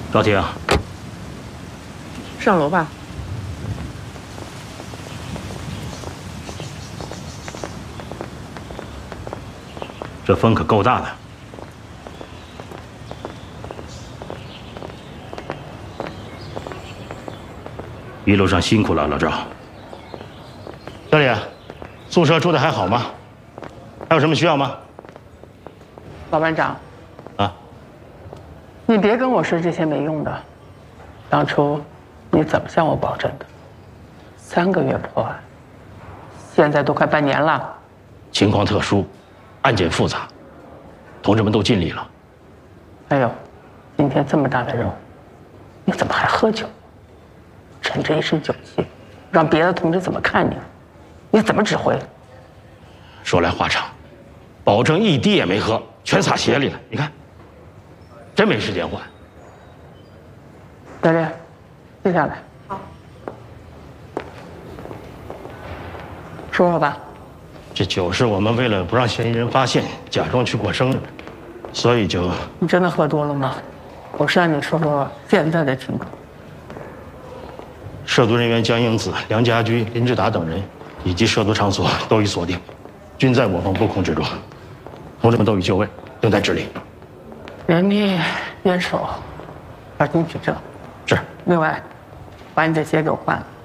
赵婷， 上楼吧。 这风可够大的。一路上辛苦了，老赵。小李，宿舍住的还好吗？还有什么需要吗？ 老班长， 啊， 你别跟我说这些没用的。当初你怎么向我保证的？3个月破案，现在都快半年了。 情况特殊，案件复杂，同志们都尽力了。 还有，今天这么大的任务，你怎么还喝酒？趁着一身酒气，让别的同志怎么看你？你怎么指挥？ 说来话长，保证一滴也没喝，全撒鞋里了。你看，真没时间换。 小丽，接下来。 好。 说说吧。 这酒是我们为了不让嫌疑人发现，假装去过生日，所以就…… 你真的喝多了吗？我是让你说说现在的情况。 涉毒人员江英子、梁家驹、林志达等人，以及涉毒场所都已锁定，均在我方布控之中。同志们都已就位，等待指令。 严密严守，小心取证。 是。 另外，把你这鞋给我换了。